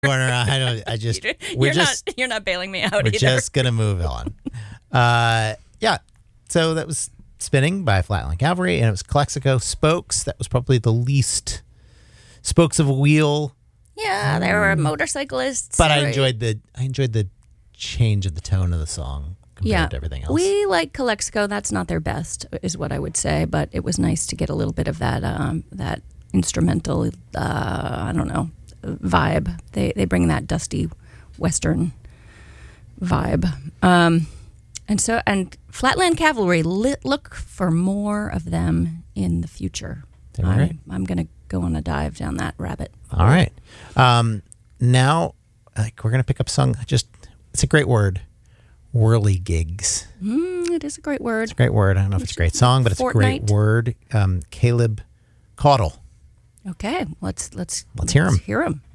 You're not bailing me out We're either. just going to move on. Yeah. So that was Spinning by Flatland Cavalry, and it was Calexico. Spokes, that was probably the least spokes of a wheel. Yeah, they were motorcyclists. But I enjoyed the change of the tone of the song compared to everything else. We like Calexico. That's not their best, is what I would say. But it was nice to get a little bit of that instrumental, vibe. They bring that dusty Western vibe. And Flatland Cavalry, look for more of them in the future. I'm going to go on a dive down that rabbit. All right. Now, we're going to pick up a song. It's a great word. Whirligigs. It is a great word. It's a great word. I don't know if it's a great song, but it's a great word. Caleb Caudle. Okay, let's hear him. Hear him.